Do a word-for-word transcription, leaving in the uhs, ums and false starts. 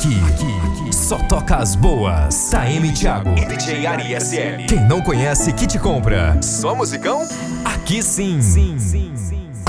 Aqui, aqui, só toca as boas. Taeme Thiago e D J Ari S L. Quem não conhece, que te compra. Só musicão? Aqui sim. Sim, sim, sim.